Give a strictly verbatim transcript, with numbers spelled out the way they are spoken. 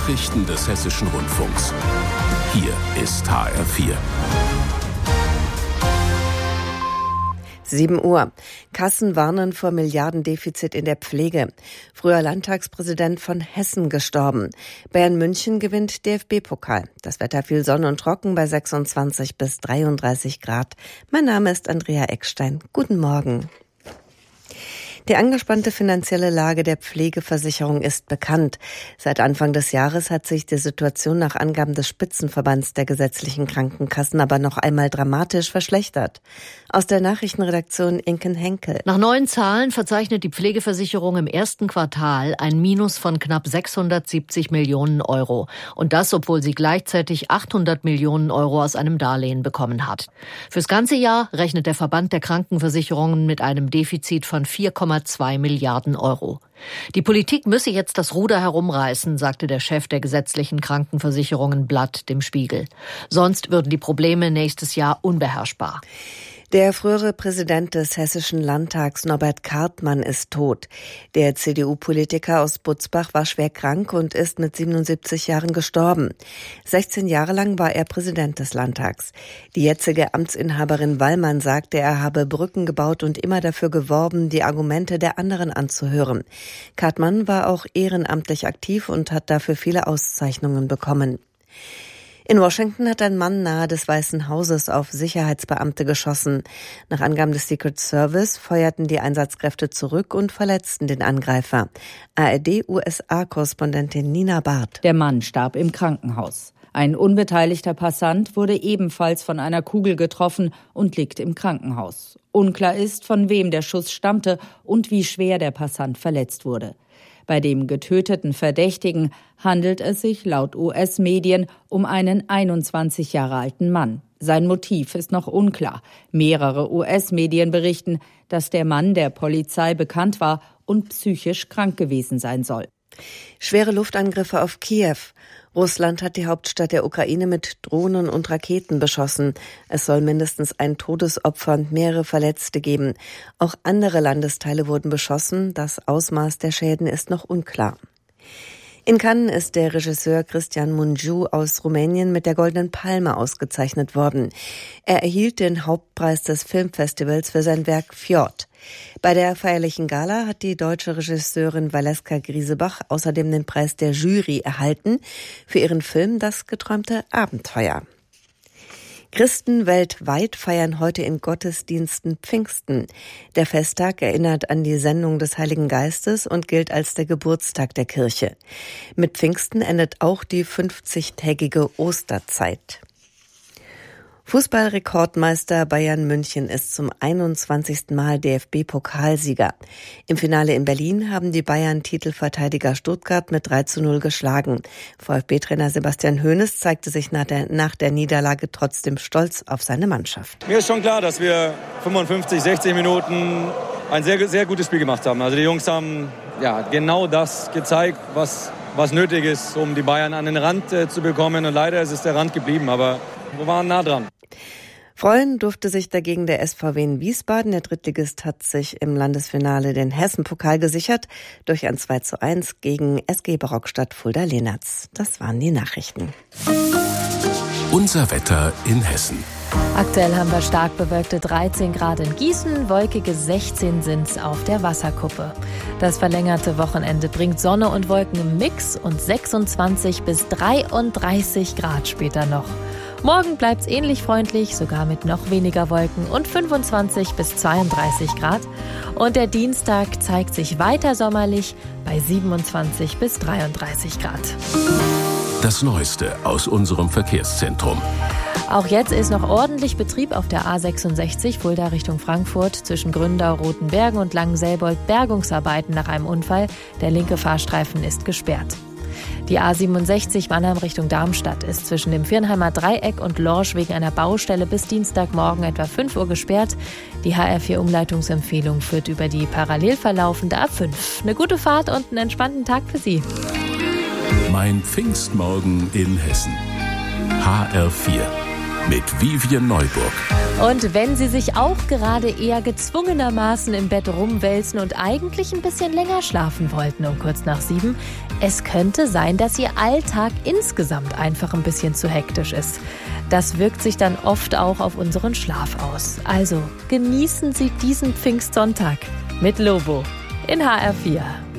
Nachrichten des Hessischen Rundfunks. Hier ist H R vier. sieben Uhr. Kassen warnen vor Milliardendefizit in der Pflege. Früher Landtagspräsident von Hessen gestorben. Bayern München gewinnt D F B-Pokal. Das Wetter viel Sonne und trocken bei sechsundzwanzig bis dreiunddreißig Grad. Mein Name ist Andrea Eckstein. Guten Morgen. Die angespannte finanzielle Lage der Pflegeversicherung ist bekannt. Seit Anfang des Jahres hat sich die Situation nach Angaben des Spitzenverbands der gesetzlichen Krankenkassen aber noch einmal dramatisch verschlechtert. Aus der Nachrichtenredaktion Inken Henkel. Nach neuen Zahlen verzeichnet die Pflegeversicherung im ersten Quartal ein Minus von knapp sechshundertsiebzig Millionen Euro. Und das, obwohl sie gleichzeitig achthundert Millionen Euro aus einem Darlehen bekommen hat. Fürs ganze Jahr rechnet der Verband der Krankenversicherungen mit einem Defizit von vier Komma zwei Milliarden Euro. Die Politik müsse jetzt das Ruder herumreißen, sagte der Chef der gesetzlichen Krankenversicherungen Blatt dem Spiegel. Sonst würden die Probleme nächstes Jahr unbeherrschbar. Der frühere Präsident des Hessischen Landtags, Norbert Kartmann, ist tot. Der C D U-Politiker aus Butzbach war schwer krank und ist mit siebenundsiebzig Jahren gestorben. sechzehn Jahre lang war er Präsident des Landtags. Die jetzige Amtsinhaberin Wallmann sagte, er habe Brücken gebaut und immer dafür geworben, die Argumente der anderen anzuhören. Kartmann war auch ehrenamtlich aktiv und hat dafür viele Auszeichnungen bekommen. In Washington hat ein Mann nahe des Weißen Hauses auf Sicherheitsbeamte geschossen. Nach Angaben des Secret Service feuerten die Einsatzkräfte zurück und verletzten den Angreifer. A R D-U S A-Korrespondentin Nina Barth. Der Mann starb im Krankenhaus. Ein unbeteiligter Passant wurde ebenfalls von einer Kugel getroffen und liegt im Krankenhaus. Unklar ist, von wem der Schuss stammte und wie schwer der Passant verletzt wurde. Bei dem getöteten Verdächtigen handelt es sich laut U S-Medien um einen einundzwanzig Jahre alten Mann. Sein Motiv ist noch unklar. Mehrere U S-Medien berichten, dass der Mann der Polizei bekannt war und psychisch krank gewesen sein soll. Schwere Luftangriffe auf Kiew. Russland hat die Hauptstadt der Ukraine mit Drohnen und Raketen beschossen. Es soll mindestens ein Todesopfer und mehrere Verletzte geben. Auch andere Landesteile wurden beschossen. Das Ausmaß der Schäden ist noch unklar. In Cannes ist der Regisseur Cristian Mungiu aus Rumänien mit der Goldenen Palme ausgezeichnet worden. Er erhielt den Hauptpreis des Filmfestivals für sein Werk Fjord. Bei der feierlichen Gala hat die deutsche Regisseurin Valeska Griesebach außerdem den Preis der Jury erhalten für ihren Film Das geträumte Abenteuer. Christen weltweit feiern heute in Gottesdiensten Pfingsten. Der Festtag erinnert an die Sendung des Heiligen Geistes und gilt als der Geburtstag der Kirche. Mit Pfingsten endet auch die fünfzigtägige Osterzeit. Fußballrekordmeister Bayern München ist zum einundzwanzigsten Mal D F B-Pokalsieger. Im Finale in Berlin haben die Bayern Titelverteidiger Stuttgart mit drei zu null geschlagen. VfB-Trainer Sebastian Hoeneß zeigte sich nach der, nach der Niederlage trotzdem stolz auf seine Mannschaft. Mir ist schon klar, dass wir fünfundfünfzig, sechzig Minuten ein sehr, sehr gutes Spiel gemacht haben. Also die Jungs haben ja, genau das gezeigt, was, was nötig ist, um die Bayern an den Rand äh, zu bekommen. Und leider ist es der Rand geblieben, aber wir waren nah dran. Freuen durfte sich dagegen der S V W in Wiesbaden. Der Drittligist hat sich im Landesfinale den Hessen-Pokal gesichert durch ein zwei zu eins gegen S G Barockstadt Fulda-Lehnertz. Das waren die Nachrichten. Unser Wetter in Hessen. Aktuell haben wir stark bewölkte dreizehn Grad in Gießen, wolkige sechzehn sind's auf der Wasserkuppe. Das verlängerte Wochenende bringt Sonne und Wolken im Mix und sechsundzwanzig bis dreiunddreißig Grad später noch. Morgen bleibt's ähnlich freundlich, sogar mit noch weniger Wolken und fünfundzwanzig bis zweiunddreißig Grad. Und der Dienstag zeigt sich weiter sommerlich bei siebenundzwanzig bis dreiunddreißig Grad. Das Neueste aus unserem Verkehrszentrum. Auch jetzt ist noch ordentlich Betrieb auf der A sechsundsechzig Fulda Richtung Frankfurt zwischen Gründau, Rotenbergen und Langenselbold. Bergungsarbeiten nach einem Unfall. Der linke Fahrstreifen ist gesperrt. Die A siebenundsechzig Mannheim Richtung Darmstadt ist zwischen dem Viernheimer Dreieck und Lorsch wegen einer Baustelle bis Dienstagmorgen etwa fünf Uhr gesperrt. Die H R vier Umleitungsempfehlung führt über die parallel verlaufende A fünf. Eine gute Fahrt und einen entspannten Tag für Sie. Mein Pfingstmorgen in Hessen. H R vier mit Vivian Neuburg. Und wenn Sie sich auch gerade eher gezwungenermaßen im Bett rumwälzen und eigentlich ein bisschen länger schlafen wollten um kurz nach sieben, es könnte sein, dass Ihr Alltag insgesamt einfach ein bisschen zu hektisch ist. Das wirkt sich dann oft auch auf unseren Schlaf aus. Also genießen Sie diesen Pfingstsonntag mit Lobo in H R vier.